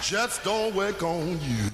just don't work on you.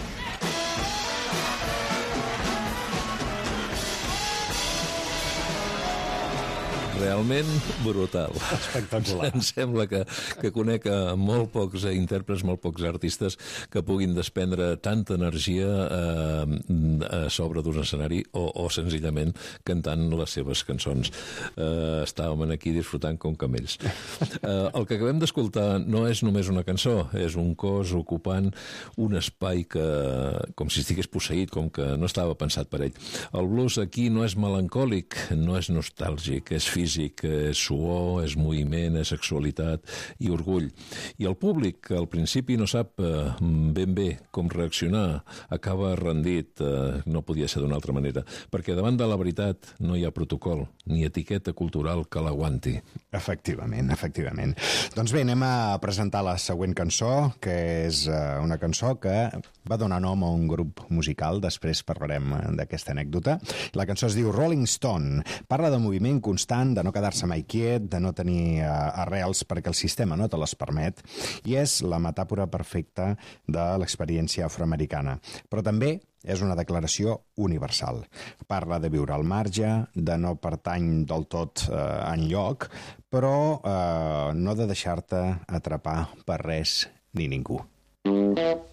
Realment brutal. Espectacular. Em sembla que conec a molt pocs intèrprets, molt pocs artistes que puguin desprendre tanta energia a sobre d'un escenari o senzillament cantant les seves cançons. Estàvem aquí disfrutant com camells. El que acabem d'escoltar no és només una cançó, és un cos ocupant un espai que, com si estigués posseït, com que no estava pensat per ell. El blues aquí no és melancòlic, no és nostàlgic, és físic, és suor, és moviment, és sexualitat i orgull. I el públic, que al principi no sap ben bé com reaccionar, acaba rendit, no podia ser d'una altra manera, perquè davant de la veritat no hi ha protocol, ni etiqueta cultural que l'aguanti. Efectivament, efectivament. Doncs bé, anem a presentar la següent cançó, que és una cançó que va donar nom a un grup musical, després parlarem d'aquesta anècdota. La cançó es diu Rolling Stone, parla de moviment constant, de no quedar-se mai quiet, de no tenir arrels perquè el sistema no te les permet, i és la metàfora perfecta de l'experiència afroamericana. Però també és una declaració universal. Parla de viure al marge, de no pertany del tot enlloc, però no de deixar-te atrapar per res ni ningú.